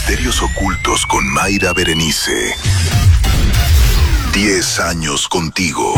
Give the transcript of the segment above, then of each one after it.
Misterios Ocultos con Mayra Berenice. 10 años contigo.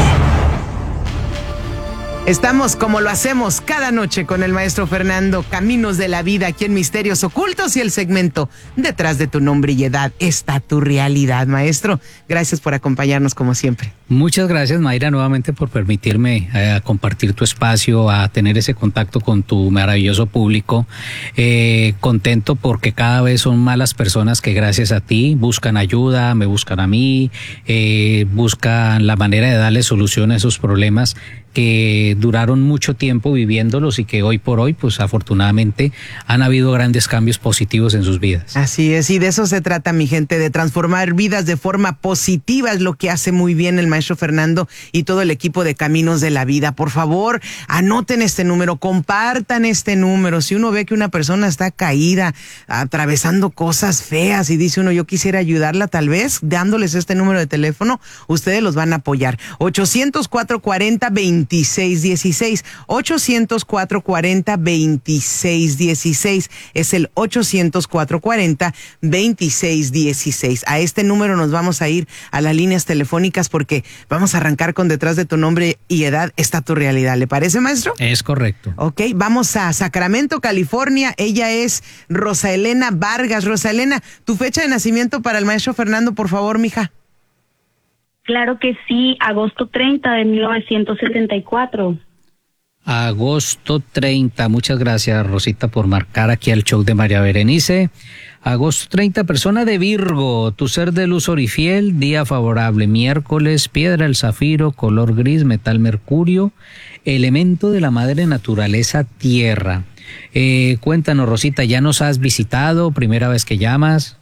Estamos como lo hacemos cada noche con el maestro Fernando, Caminos de la Vida, aquí en Misterios Ocultos y el segmento Detrás de tu nombre y edad está tu realidad. Maestro, gracias por acompañarnos como siempre. Muchas gracias, Mayra, nuevamente por permitirme compartir tu espacio, a tener ese contacto con tu maravilloso público. Contento porque cada vez son más las personas que gracias a ti buscan ayuda, me buscan a mí, buscan la manera de darle solución a esos problemas que duraron mucho tiempo viviéndolos y que hoy por hoy, pues afortunadamente, han habido grandes cambios positivos en sus vidas. Así es, y de eso se trata, mi gente, de transformar vidas de forma positiva, es lo que hace muy bien el maestro Fernando y todo el equipo de Caminos de la Vida. Por favor, anoten este número, compartan este número. Si uno ve que una persona está caída, atravesando cosas feas y dice uno, yo quisiera ayudarla, tal vez, dándoles este número de teléfono, ustedes los van a apoyar. 800-440-2616, 800-440-2616, es el 800-440-2616. A este número nos vamos a ir a las líneas telefónicas porque vamos a arrancar con Detrás de tu nombre y edad está tu realidad. ¿Le parece, maestro? Es correcto. Ok, vamos a Sacramento, California. Ella es Rosa Elena Vargas. Rosa Elena, tu fecha de nacimiento para el maestro Fernando, por favor, mija. Claro que sí, agosto 30 de 1974. Agosto 30, muchas gracias, Rosita, por marcar aquí al show de María Berenice. Agosto 30, persona de Virgo, tu ser de luz orifiel, día favorable, miércoles, piedra el zafiro, color gris, metal mercurio, elemento de la madre naturaleza, tierra. Cuéntanos, Rosita, ¿ya nos has visitado? ¿Primera vez que llamas?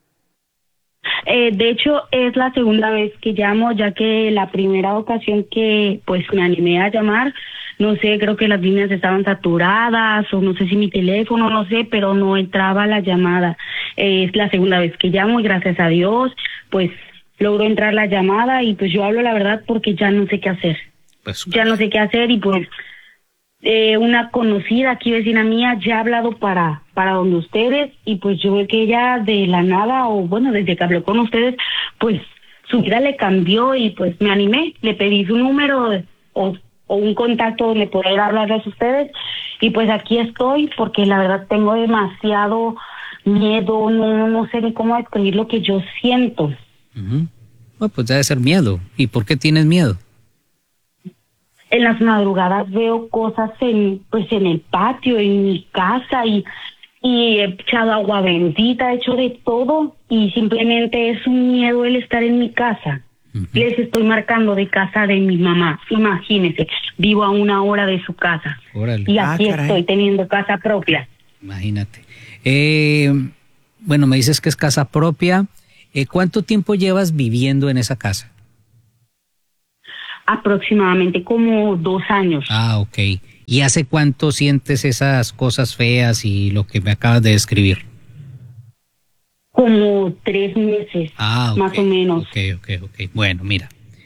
De hecho, es la segunda vez que llamo, ya que la primera ocasión que pues me animé a llamar, no sé, creo que las líneas estaban saturadas o no sé si mi teléfono, no sé, pero no entraba la llamada. Es la segunda vez que llamo y gracias a Dios, pues logró entrar la llamada y pues yo hablo la verdad porque ya no sé qué hacer. Ya no sé qué hacer y pues una conocida aquí, vecina mía, ya ha hablado para donde ustedes y pues yo veo que ella de la nada o bueno, desde que habló con ustedes, pues su vida le cambió y pues me animé, le pedí su número o un contacto donde poder hablarles a ustedes y pues aquí estoy porque la verdad tengo demasiado miedo, no sé ni cómo describir lo que yo siento. Uh-huh. Bueno, pues debe ser miedo. ¿Y por qué tienes miedo? En las madrugadas veo cosas en el patio, en mi casa y he echado agua bendita, he hecho de todo y simplemente es un miedo el estar en mi casa. Uh-huh. Les estoy marcando de casa de mi mamá, imagínense, vivo a 1 hora de su casa. Órale. Y aquí estoy teniendo casa propia. Imagínate. Bueno, me dices que es casa propia. ¿Cuánto tiempo llevas viviendo en esa casa? Aproximadamente como 2 años. Ah, ok. ¿Y hace cuánto sientes esas cosas feas y lo que me acabas de describir? Como 3 meses, okay, más o menos. Ok. Bueno, mira.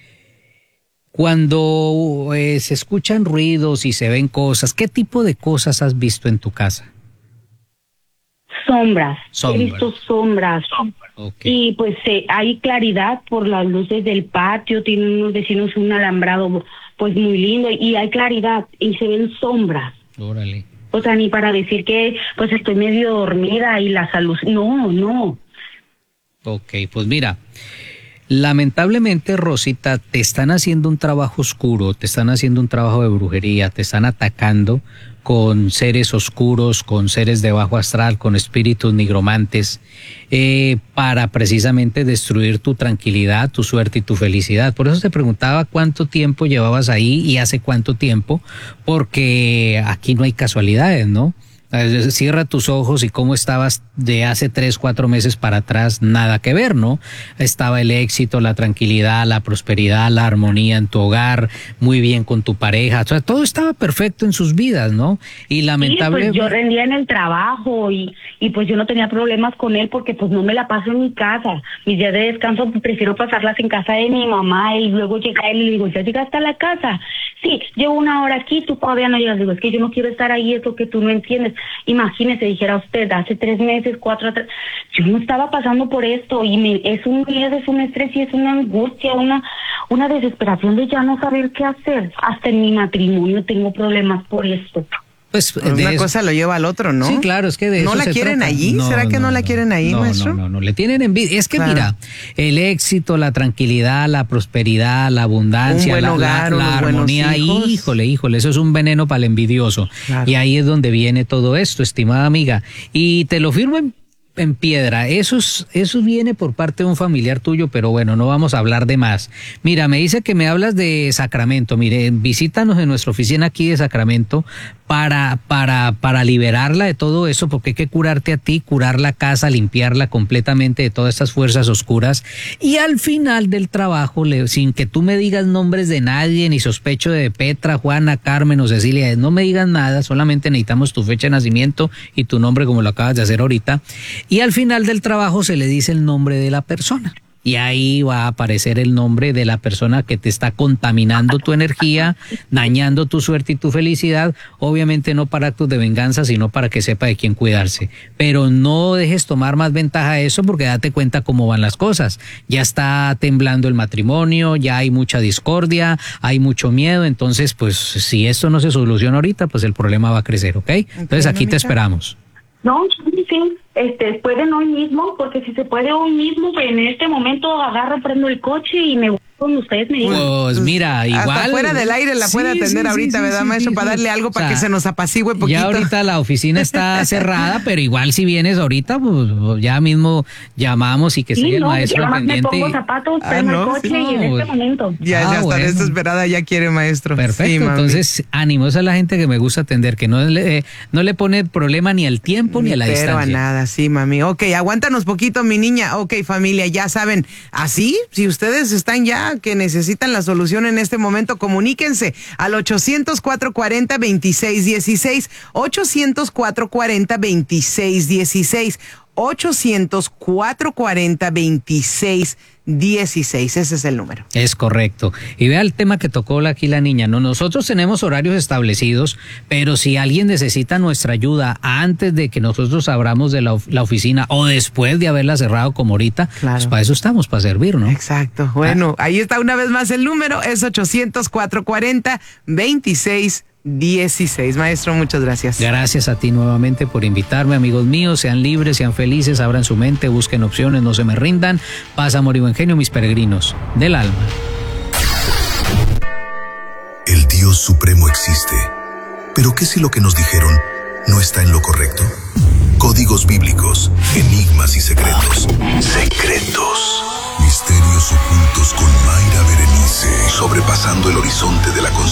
Cuando se escuchan ruidos y se ven cosas, ¿qué tipo de cosas has visto en tu casa? Sombras. He visto sombras. Okay. Y pues hay claridad por las luces del patio, tienen unos vecinos un alambrado pues muy lindo y hay claridad y se ven sombras. Órale. O sea, ni para decir que pues estoy medio dormida y la salud, no. Ok, pues mira, lamentablemente, Rosita, te están haciendo un trabajo oscuro, te están haciendo un trabajo de brujería, te están atacando con seres oscuros, con seres de bajo astral, con espíritus nigromantes, para precisamente destruir tu tranquilidad, tu suerte y tu felicidad. Por eso te preguntaba cuánto tiempo llevabas ahí y hace cuánto tiempo, porque aquí no hay casualidades, ¿no? Cierra tus ojos y cómo estabas de hace 3, 4 meses para atrás, nada que ver, ¿no? Estaba el éxito, la tranquilidad, la prosperidad, la armonía en tu hogar, muy bien con tu pareja, o sea, todo estaba perfecto en sus vidas, ¿no? Y lamentablemente... Sí, pues yo rendía en el trabajo y pues yo no tenía problemas con él porque pues no me la paso en mi casa. Mis días de descanso prefiero pasarlas en casa de mi mamá y luego llega él y le digo, ¿ya llegaste a la casa? Sí, llevo 1 hora aquí, tú todavía no llegas. Digo, es que yo no quiero estar ahí, es lo que tú no entiendes. Imagínese, dijera usted, hace 3 meses, 4 atrás, yo no estaba pasando por esto y es un miedo, es un estrés y es una angustia, una desesperación de ya no saber qué hacer. Hasta en mi matrimonio tengo problemas por esto. Pues una cosa lo lleva al otro, ¿no? Sí, claro, es que de ¿No eso la se quieren trata. allí? ¿Será que no la quieren ahí, maestro? No, le tienen envidia. Es que Claro. mira, el éxito, la tranquilidad, la prosperidad, la abundancia, Un buen hogar, la unos buenos armonía, hijos. híjole, eso es un veneno para el envidioso. Claro. Y ahí es donde viene todo esto, estimada amiga. Y te lo firmo en piedra, eso viene por parte de un familiar tuyo, pero bueno, no vamos a hablar de más. Mira, me dice que me hablas de Sacramento. Mire, visítanos en nuestra oficina aquí de Sacramento para liberarla de todo eso, porque hay que curarte a ti, curar la casa, limpiarla completamente de todas estas fuerzas oscuras. Y al final del trabajo, sin que tú me digas nombres de nadie, ni sospecho de Petra, Juana, Carmen o Cecilia, no me digas nada, solamente necesitamos tu fecha de nacimiento y tu nombre, como lo acabas de hacer ahorita. Y al final del trabajo se le dice el nombre de la persona. Y ahí va a aparecer el nombre de la persona que te está contaminando tu energía, dañando tu suerte y tu felicidad. Obviamente no para actos de venganza, sino para que sepa de quién cuidarse. Pero no dejes tomar más ventaja de eso, porque date cuenta cómo van las cosas. Ya está temblando el matrimonio, ya hay mucha discordia, hay mucho miedo. Entonces, pues si esto no se soluciona ahorita, pues el problema va a crecer, ¿ok? Entonces aquí te esperamos. No, sí, pueden hoy mismo, porque si se puede hoy mismo, en este momento agarro, prendo el coche y me voy con ustedes. Me digan. Pues mira, igual. Hasta fuera del aire la puede atender ahorita, ¿verdad, maestro? Para darle algo para que se nos apacigüe poquito. Ya ahorita la oficina está cerrada, pero igual si vienes ahorita, pues ya mismo llamamos y que siga el maestro pendiente. Me pongo zapatos, prendo el coche y en este momento. Ya está bueno. desesperada, ya quiere, maestro. Perfecto, Sí, entonces ánimo, esa es la gente que me gusta atender, que no le pone problema ni al tiempo ni a la distancia. Pero a nada, sí, mami. Ok, aguántanos poquito, mi niña. Ok, familia, ya saben, así, si ustedes están ya que necesitan la solución en este momento, comuníquense al 800-440-2616, 800-440-2616, 800-440-2616. Ese es el número. Es correcto. Y vea el tema que tocó aquí la niña. No, nosotros tenemos horarios establecidos, pero si alguien necesita nuestra ayuda antes de que nosotros abramos de la oficina o después de haberla cerrado como ahorita, claro, pues para eso estamos, para servir, ¿no? Exacto. Bueno, ahí está una vez más el número, es 800-440-2616. Maestro, muchas gracias. Gracias a ti nuevamente por invitarme, amigos míos. Sean libres, sean felices, abran su mente, busquen opciones, no se me rindan. Paz, amor y buen genio, mis peregrinos del alma. El Dios Supremo existe. Pero ¿qué si lo que nos dijeron no está en lo correcto? Códigos bíblicos, enigmas y secretos. Secretos. Misterios ocultos con Mayra Berenice. Sobrepasando el horizonte de la conciencia.